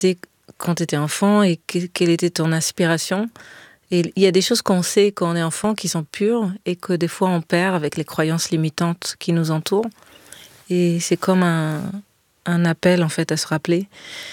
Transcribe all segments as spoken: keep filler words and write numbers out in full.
Dès quand tu étais enfant et que quelle était ton inspiration? Et il y a des choses qu'on sait quand on est enfant qui sont pures et que des fois on perd avec les croyances limitantes qui nous entourent. Et c'est comme un, un appel en fait à se rappeler.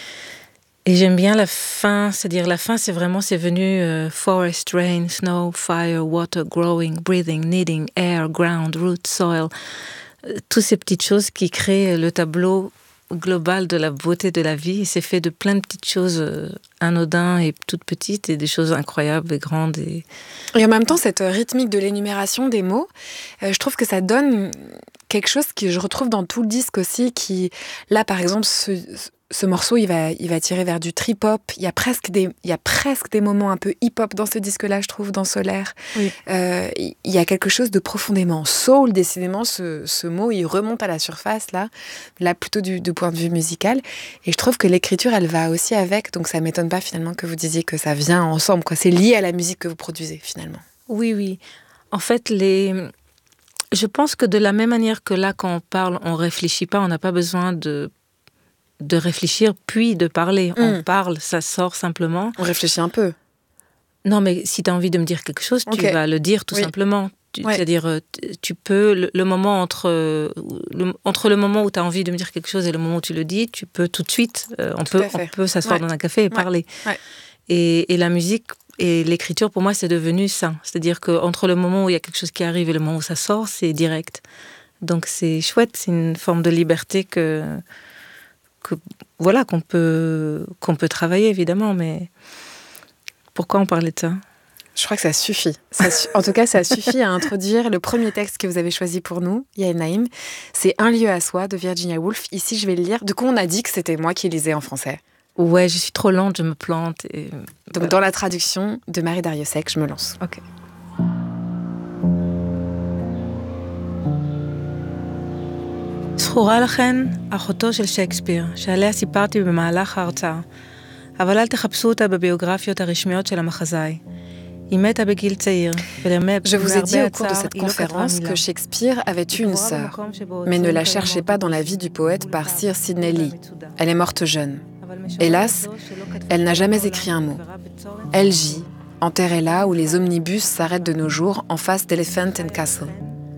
Et j'aime bien la fin, c'est-à-dire la fin, c'est vraiment, c'est venu euh, forest, rain, snow, fire, water, growing, breathing, needing, air, ground, root, soil. Euh, toutes ces petites choses qui créent le tableau global de la beauté de la vie. Et c'est fait de plein de petites choses euh, anodines et toutes petites et des choses incroyables et grandes. Et, et en même temps, cette rythmique de l'énumération des mots, euh, je trouve que ça donne quelque chose que je retrouve dans tout le disque aussi, qui, là, par exemple, ce, ce morceau, il va, il va tirer vers du trip-hop. Il y a presque des, il y a presque des moments un peu hip-hop dans ce disque-là, je trouve, dans Solaire. oui. Euh, il y a quelque chose de profondément soul, décidément, ce, ce mot, il remonte à la surface, là, là plutôt du, du point de vue musical. Et je trouve que l'écriture, elle va aussi avec, donc ça ne m'étonne pas, finalement, que vous disiez que ça vient ensemble, quoi. C'est lié à la musique que vous produisez, finalement. Oui, oui. En fait, les... je pense que de la même manière que là, quand on parle, on ne réfléchit pas, on n'a pas besoin de... de réfléchir puis de parler. Mm. On parle, ça sort simplement. On réfléchit un peu. Non, mais si tu as envie de me dire quelque chose, okay. tu vas le dire tout oui. simplement. Tu, ouais. C'est-à-dire, tu peux, le, le moment entre le, entre le moment où tu as envie de me dire quelque chose et le moment où tu le dis, tu peux tout de suite, euh, on, peut, on peut s'asseoir ouais. dans un café et ouais. parler. Ouais. Et, et la musique et l'écriture, pour moi, c'est devenu ça. C'est-à-dire qu'entre le moment où il y a quelque chose qui arrive et le moment où ça sort, c'est direct. Donc c'est chouette, c'est une forme de liberté que... Que, voilà, qu'on peut, qu'on peut travailler, évidemment, mais pourquoi on parlait de ça? Je crois que ça suffit. Ça su- en tout cas, ça suffit à introduire le premier texte que vous avez choisi pour nous, Yael Naïm. C'est Un lieu à soi de Virginia Woolf. Ici, je vais le lire. Du coup, on a dit que c'était moi qui lisais en français. Ouais, je suis trop lente, je me plante. Et... Donc, voilà. Dans la traduction de Marie Dariussec, je me lance. Ok. זכורה לכן אחותו של שייקספיר, שעליה סיפרתי במהלך ההרצאה, אבל אל תחפשו אותה בביוגרפיות הרשמיות של המחזאי. היא מתה בגיל צעיר, Je vous ai dit au cours de cette conférence que Shakespeare avait eu une sœur, mais ne la cherchez pas dans la vie du poète par Sir Sidney Lee. Elle est morte jeune. Hélas, elle n'a jamais écrit un mot. Elle gît, enterrée là où les omnibus s'arrêtent de nos jours en face d'Elephant and Castle.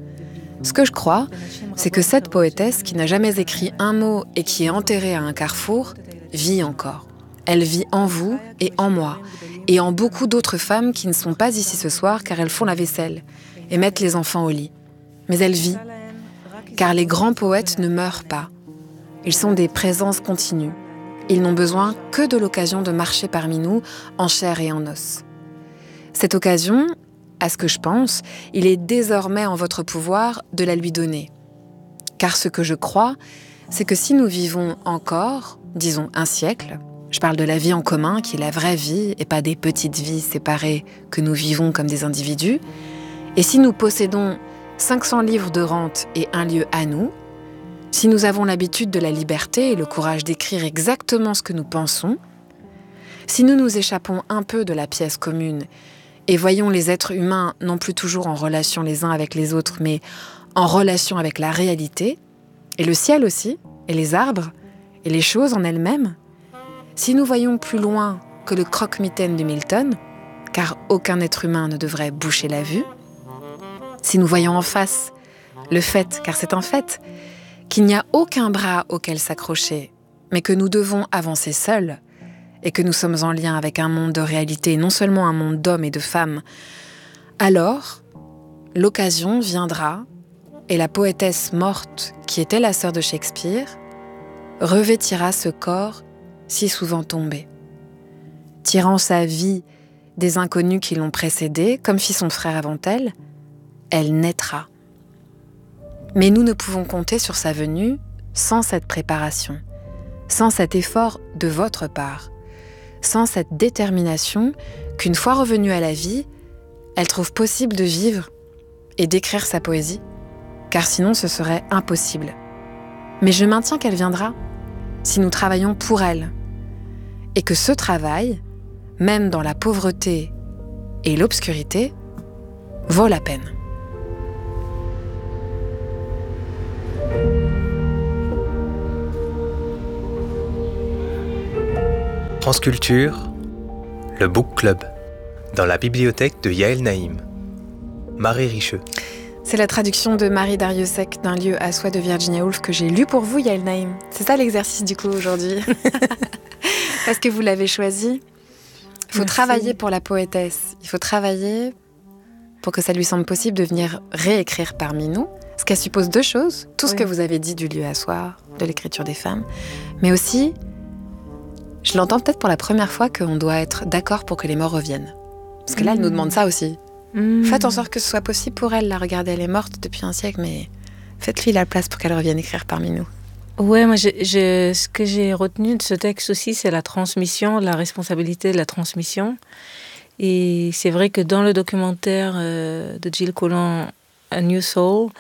Ce que je crois, c'est que cette poétesse qui n'a jamais écrit un mot et qui est enterrée à un carrefour, vit encore. Elle vit en vous et en moi, et en beaucoup d'autres femmes qui ne sont pas ici ce soir car elles font la vaisselle et mettent les enfants au lit. Mais elle vit, car les grands poètes ne meurent pas. Ils sont des présences continues. Ils n'ont besoin que de l'occasion de marcher parmi nous en chair et en os. Cette occasion, à ce que je pense, il est désormais en votre pouvoir de la lui donner. Car ce que je crois, c'est que si nous vivons encore, disons un siècle, je parle de la vie en commun, qui est la vraie vie, et pas des petites vies séparées que nous vivons comme des individus, et si nous possédons cinq cents livres de rente et un lieu à nous, si nous avons l'habitude de la liberté et le courage d'écrire exactement ce que nous pensons, si nous nous échappons un peu de la pièce commune et voyons les êtres humains non plus toujours en relation les uns avec les autres, mais en relation avec la réalité, et le ciel aussi, et les arbres, et les choses en elles-mêmes, si nous voyons plus loin que le croque-mitaine de Milton, car aucun être humain ne devrait boucher la vue, si nous voyons en face le fait, car c'est un fait, qu'il n'y a aucun bras auquel s'accrocher, mais que nous devons avancer seuls, et que nous sommes en lien avec un monde de réalité, non seulement un monde d'hommes et de femmes, alors l'occasion viendra et la poétesse morte, qui était la sœur de Shakespeare, revêtira ce corps si souvent tombé. Tirant sa vie des inconnus qui l'ont précédée, comme fit son frère avant elle, elle naîtra. Mais nous ne pouvons compter sur sa venue sans cette préparation, sans cet effort de votre part, sans cette détermination qu'une fois revenue à la vie, elle trouve possible de vivre et d'écrire sa poésie, car sinon ce serait impossible. Mais je maintiens qu'elle viendra, si nous travaillons pour elle, et que ce travail, même dans la pauvreté et l'obscurité, vaut la peine. France Culture, le Book Club, dans la bibliothèque de Yael Naïm. Marie Richeux. C'est la traduction de Marie Darrieussecq d'un lieu à soi de Virginia Woolf que j'ai lu pour vous, Yael Naïm. C'est ça l'exercice du coup aujourd'hui. Parce que vous l'avez choisi. Il faut Merci. travailler pour la poétesse. Il faut travailler pour que ça lui semble possible de venir réécrire parmi nous. Ce qu'elle suppose deux choses. Tout oui. ce que vous avez dit du lieu à soi, de l'écriture des femmes. Mais aussi, je l'entends peut-être pour la première fois qu'on doit être d'accord pour que les morts reviennent. Parce que là, mmh. elle nous demande ça aussi. Mmh. Faites en sorte que ce soit possible pour elle. Là, regardez, elle est morte depuis un siècle, mais faites-lui la place pour qu'elle revienne écrire parmi nous. Ouais, moi, je, je, ce que j'ai retenu de ce texte aussi, c'est la transmission, la responsabilité de la transmission. Et c'est vrai que dans le documentaire euh, de Jill Collins, A New Soul,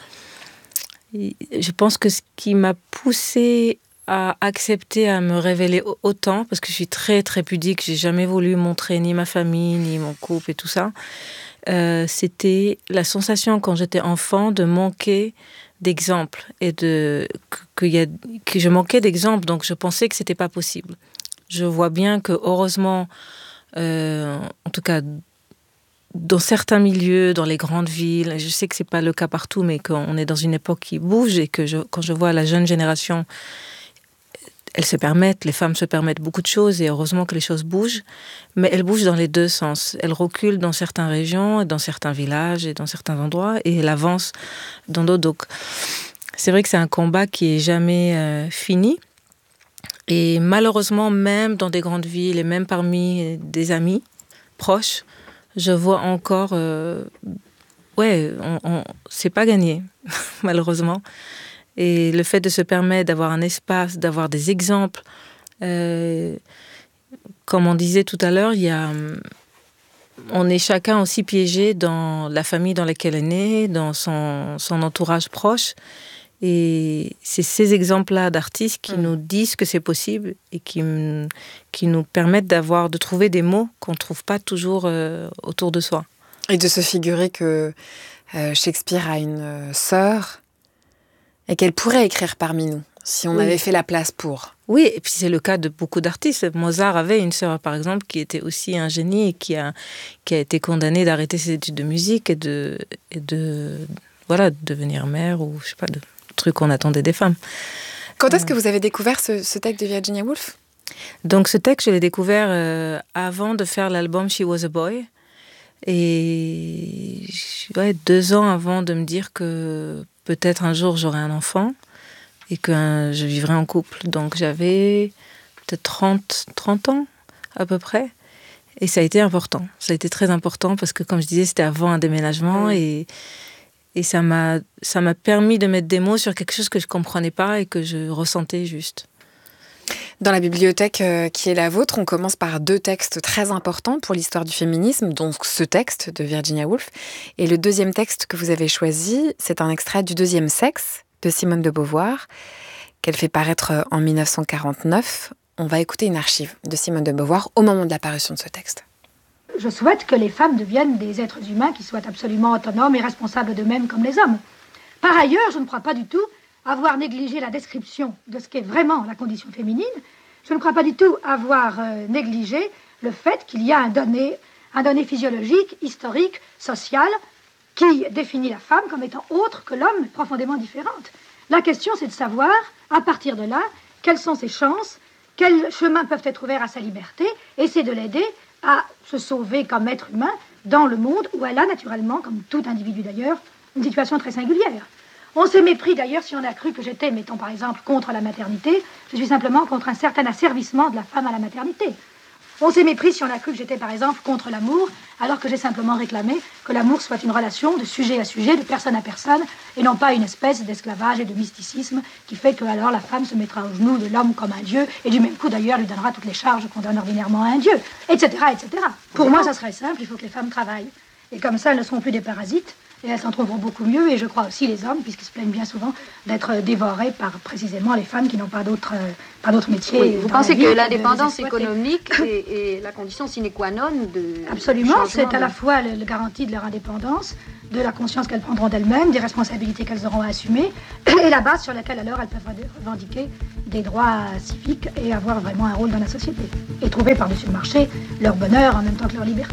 je pense que ce qui m'a poussée à accepter à me révéler autant, parce que je suis très très pudique, j'ai jamais voulu montrer ni ma famille, ni mon couple et tout ça, euh, c'était la sensation quand j'étais enfant de manquer d'exemples et de que, que, y a, que je manquais d'exemples, donc je pensais que c'était pas possible. Je vois bien que heureusement, euh, en tout cas dans certains milieux, dans les grandes villes, je sais que c'est pas le cas partout, mais qu'on est dans une époque qui bouge et que je, quand je vois la jeune génération, elles se permettent, les femmes se permettent beaucoup de choses et heureusement que les choses bougent, mais elles bougent dans les deux sens. Elles reculent dans certaines régions, dans certains villages et dans certains endroits et elles avancent dans d'autres. Donc, c'est vrai que c'est un combat qui est jamais euh, fini. Et malheureusement, même dans des grandes villes et même parmi des amis proches, je vois encore, euh, ouais, on, on, c'est pas gagné, malheureusement. Et le fait de se permettre d'avoir un espace, d'avoir des exemples, euh, comme on disait tout à l'heure, il y a, on est chacun aussi piégé dans la famille dans laquelle on est né, dans son, son entourage proche. Et c'est ces exemples-là d'artistes qui mmh. nous disent que c'est possible et qui, qui nous permettent d'avoir, de trouver des mots qu'on ne trouve pas toujours euh, autour de soi. Et de se figurer que euh, Shakespeare a une euh, sœur et qu'elle pourrait écrire parmi nous, si on oui. avait fait la place pour. Oui, et puis c'est le cas de beaucoup d'artistes. Mozart avait une sœur, par exemple, qui était aussi un génie et qui a, qui a été condamnée d'arrêter ses études de musique et de, et de voilà, de devenir mère ou je sais pas, de trucs qu'on attendait des femmes. Quand est-ce que vous avez découvert ce, ce texte de Virginia Woolf ? Donc ce texte, je l'ai découvert euh, avant de faire l'album She Was a Boy. Et ouais, deux ans avant de me dire que peut-être un jour j'aurai un enfant et que euh, je vivrai en couple. Donc j'avais peut-être trente, trente ans à peu près. Et ça a été important. Ça a été très important parce que, comme je disais, c'était avant un déménagement mmh. et, et ça m'a, ça m'a permis de mettre des mots sur quelque chose que je ne comprenais pas et que je ressentais juste. Dans la bibliothèque qui est la vôtre, on commence par deux textes très importants pour l'histoire du féminisme, donc ce texte de Virginia Woolf. Et le deuxième texte que vous avez choisi, c'est un extrait du Deuxième sexe de Simone de Beauvoir, qu'elle fait paraître en dix-neuf cent quarante-neuf. On va écouter une archive de Simone de Beauvoir au moment de la parution de ce texte. Je souhaite que les femmes deviennent des êtres humains qui soient absolument autonomes et responsables d'eux-mêmes comme les hommes. Par ailleurs, je ne crois pas du tout avoir négligé la description de ce qu'est vraiment la condition féminine. Je ne crois pas du tout avoir euh, négligé le fait qu'il y a un donné, un donné physiologique, historique, social, qui définit la femme comme étant autre que l'homme, profondément différente. La question, c'est de savoir, à partir de là, quelles sont ses chances, quels chemins peuvent être ouverts à sa liberté, et c'est de l'aider à se sauver comme être humain dans le monde où elle a naturellement, comme tout individu d'ailleurs, une situation très singulière. On s'est mépris d'ailleurs si on a cru que j'étais, mettons par exemple, contre la maternité. Je suis simplement contre un certain asservissement de la femme à la maternité. On s'est mépris si on a cru que j'étais par exemple contre l'amour, alors que j'ai simplement réclamé que l'amour soit une relation de sujet à sujet, de personne à personne, et non pas une espèce d'esclavage et de mysticisme qui fait que alors la femme se mettra aux genoux de l'homme comme un dieu, et du même coup d'ailleurs lui donnera toutes les charges qu'on donne ordinairement à un dieu, et cetera, et cetera. Pour moi, ça serait simple, il faut que les femmes travaillent. Et comme ça, elles ne seront plus des parasites, et elles s'en trouveront beaucoup mieux, et je crois aussi les hommes, puisqu'ils se plaignent bien souvent d'être dévorés par précisément les femmes qui n'ont pas d'autres, euh, pas d'autres métiers. Oui, vous pensez que l'indépendance économique est, est la condition sine qua non de... Absolument, c'est à la fois le, le garantie de leur indépendance, de la conscience qu'elles prendront d'elles-mêmes, des responsabilités qu'elles auront à assumer, et la base sur laquelle alors elles peuvent revendiquer des droits civiques et avoir vraiment un rôle dans la société. Et trouver par-dessus le marché leur bonheur en même temps que leur liberté.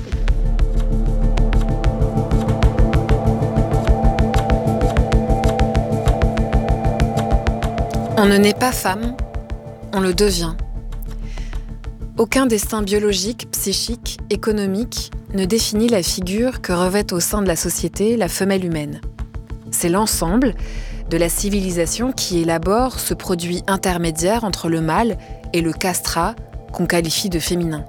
On ne naît pas femme, on le devient. Aucun destin biologique, psychique, économique ne définit la figure que revêt au sein de la société la femelle humaine. C'est l'ensemble de la civilisation qui élabore ce produit intermédiaire entre le mâle et le castrat qu'on qualifie de féminin.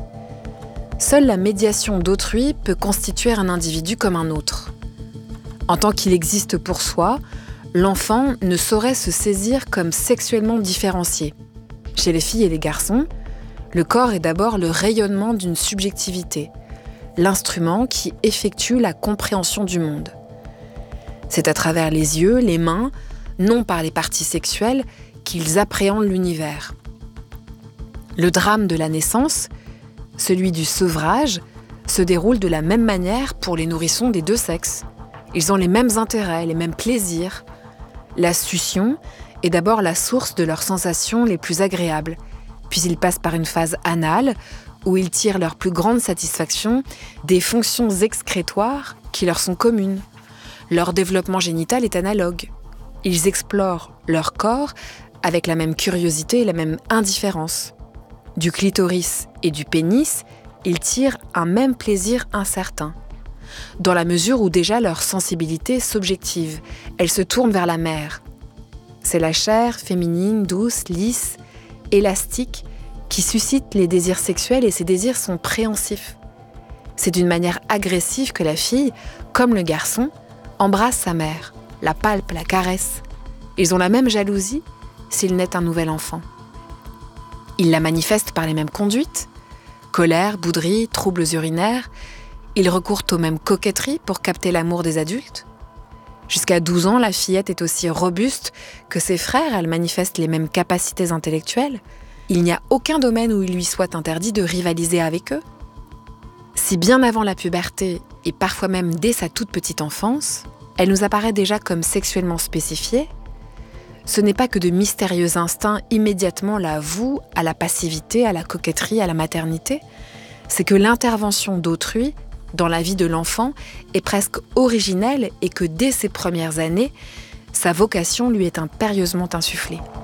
Seule la médiation d'autrui peut constituer un individu comme un autre. En tant qu'il existe pour soi, l'enfant ne saurait se saisir comme sexuellement différencié. Chez les filles et les garçons, le corps est d'abord le rayonnement d'une subjectivité, l'instrument qui effectue la compréhension du monde. C'est à travers les yeux, les mains, non par les parties sexuelles, qu'ils appréhendent l'univers. Le drame de la naissance, celui du sevrage, se déroule de la même manière pour les nourrissons des deux sexes. Ils ont les mêmes intérêts, les mêmes plaisirs. La succion est d'abord la source de leurs sensations les plus agréables, puis ils passent par une phase anale où ils tirent leur plus grande satisfaction des fonctions excrétoires qui leur sont communes. Leur développement génital est analogue. Ils explorent leur corps avec la même curiosité et la même indifférence. Du clitoris et du pénis, ils tirent un même plaisir incertain, dans la mesure où déjà leur sensibilité s'objective, elle se tourne vers la mère. C'est la chair féminine, douce, lisse, élastique, qui suscite les désirs sexuels et ces désirs sont préhensifs. C'est d'une manière agressive que la fille, comme le garçon, embrasse sa mère, la palpe, la caresse. Ils ont la même jalousie s'il naît un nouvel enfant. Ils la manifestent par les mêmes conduites, colère, bouderie, troubles urinaires. Ils recourent aux mêmes coquetteries pour capter l'amour des adultes. Jusqu'à douze ans, la fillette est aussi robuste que ses frères, elle manifeste les mêmes capacités intellectuelles. Il n'y a aucun domaine où il lui soit interdit de rivaliser avec eux. Si bien avant la puberté, et parfois même dès sa toute petite enfance, elle nous apparaît déjà comme sexuellement spécifiée, ce n'est pas que de mystérieux instincts immédiatement la vouent à la passivité, à la coquetterie, à la maternité, c'est que l'intervention d'autrui dans la vie de l'enfant est presque originelle et que dès ses premières années, sa vocation lui est impérieusement insufflée.